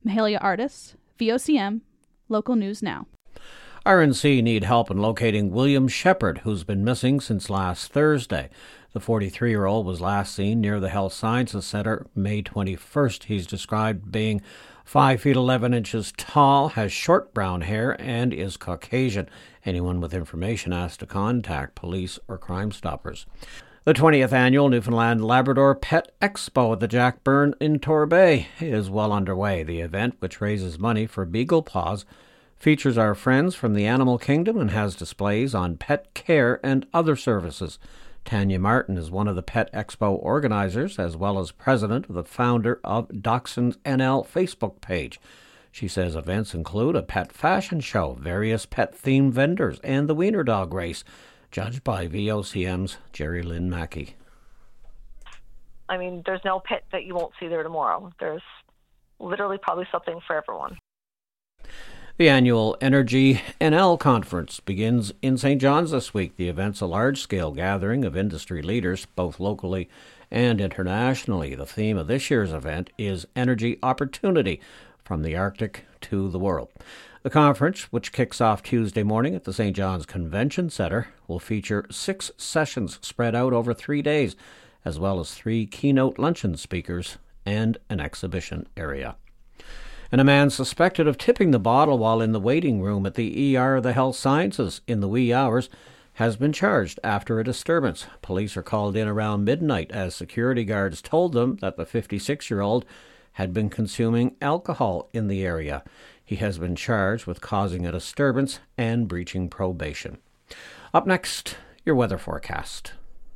Mahalia Artis, VOCM, Local News Now. RNC need help in locating William Shepard, who's been missing since last Thursday. The 43-year-old was last seen near the Health Sciences Centre May 21st. He's described being 5 feet 11 inches tall, has short brown hair, and is Caucasian. Anyone with information has to contact police or Crime Stoppers. The 20th annual Newfoundland Labrador Pet Expo at the Jack Byrne in Torbay is well underway. The event, which raises money for Beagle Paws, features our friends from the animal kingdom and has displays on pet care and other services. Tanya Martin is one of the Pet Expo organizers, as well as president of the founder of Dachshunds NL Facebook page. She says events include a pet fashion show, various pet-themed vendors, and the Wiener Dog race, judged by VOCM's Jerry Lynn Mackey. I mean, there's no pet that you won't see there tomorrow. There's literally probably something for everyone. The annual Energy NL conference begins in St. John's this week. The event's a large-scale gathering of industry leaders, both locally and internationally. The theme of this year's event is Energy Opportunity, from the Arctic to the world. The conference, which kicks off Tuesday morning at the St. John's Convention Centre, will feature 6 sessions spread out over 3 days, as well as 3 keynote luncheon speakers and an exhibition area. And a man suspected of tipping the bottle while in the waiting room at the ER of the Health Sciences in the wee hours has been charged after a disturbance. Police are called in around midnight as security guards told them that the 56-year-old had been consuming alcohol in the area. He has been charged with causing a disturbance and breaching probation. Up next, your weather forecast.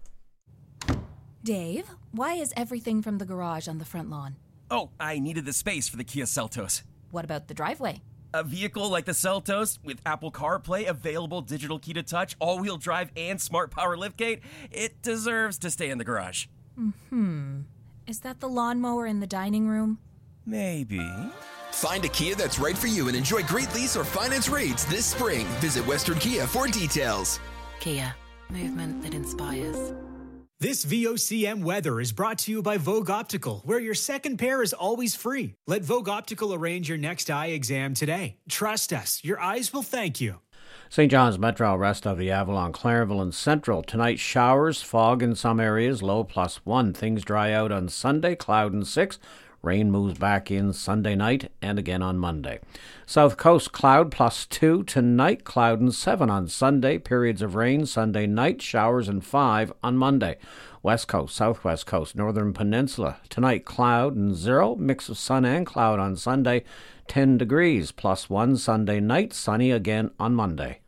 Dave, why is everything from the garage on the front lawn? Oh, I needed the space for the Kia Seltos. What about the driveway? A vehicle like the Seltos with Apple CarPlay, available digital key to touch, all-wheel drive, and smart power liftgate, it deserves to stay in the garage. Is that the lawnmower in the dining room? Maybe. Find a Kia that's right for you and enjoy great lease or finance rates this spring. Visit Western Kia for details. Kia, movement that inspires. This VOCM weather is brought to you by Vogue Optical, where your second pair is always free. Let Vogue Optical arrange your next eye exam today. Trust us, your eyes will thank you. St. John's Metro, rest of the Avalon, Clairville and Central. Tonight, showers, fog in some areas, low +1. Things dry out on Sunday, cloud and 6. Rain moves back in Sunday night and again on Monday. South Coast, cloud +2 tonight, cloud and 7 on Sunday. Periods of rain Sunday night, showers and 5 on Monday. West Coast, Southwest Coast, Northern Peninsula. Tonight, cloud and 0, mix of sun and cloud on Sunday. 10 degrees, +1 Sunday night, sunny again on Monday.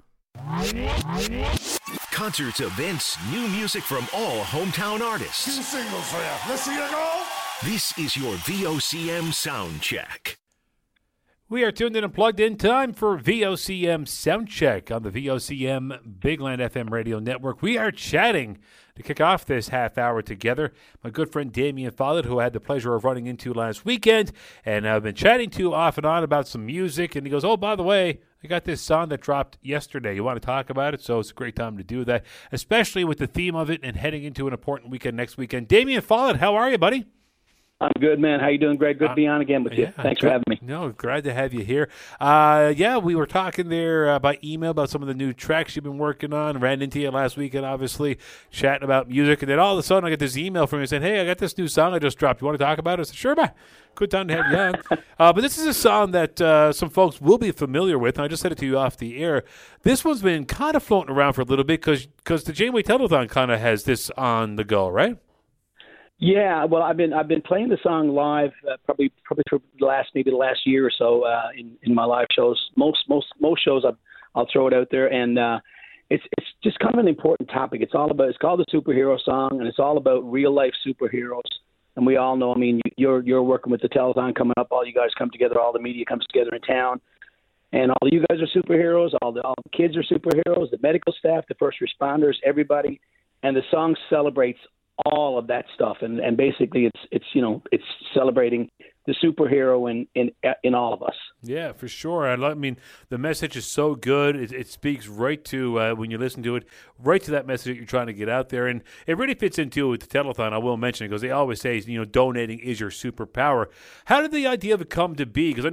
Concerts, events, new music from all hometown artists. 2 singles for you. Let's see you go. This is your VOCM Sound Check. We are tuned in and plugged in. Time for VOCM Sound Check on the VOCM Bigland FM radio network. We are chatting to kick off this half hour together. My good friend Damien Follett, who I had the pleasure of running into last weekend, and I've been chatting to off and on about some music. And he goes, oh, by the way, I got this song that dropped yesterday. You want to talk about it? So it's a great time to do that, especially with the theme of it and heading into an important weekend next weekend. Damien Follett, how are you, buddy? I'm good, man. How you doing, Greg? Good to be on again with you. Yeah, Thanks for having me. No, glad to have you here. We were talking there by email about some of the new tracks you've been working on. Ran into you last weekend, obviously, chatting about music. And then all of a sudden, I get this email from you saying, hey, I got this new song I just dropped. You want to talk about it? I said, sure, man. Good time to have you on. But this is a song that some folks will be familiar with, and I just said it to you off the air. This one's been kind of floating around for a little bit because the Janeway Telethon kind of has this on the go, right? Yeah, well, I've been playing the song live probably for the last year or so in my live shows. Most shows I'll throw it out there, and it's just kind of an important topic. It's called the Superhero Song, and it's all about real life superheroes. And we all know, I mean, you're working with the telethon coming up. All you guys come together. All the media comes together in town, and all of you guys are superheroes. All the kids are superheroes. The medical staff, the first responders, everybody, and the song celebrates all of that stuff, and basically it's celebrating the superhero in all of us. Yeah, for sure. I mean, the message is so good. It speaks right to, when you listen to it, right to that message that you're trying to get out there. And it really fits into it with the telethon. I will mention it because they always say, donating is your superpower. How did the idea of it come to be? Because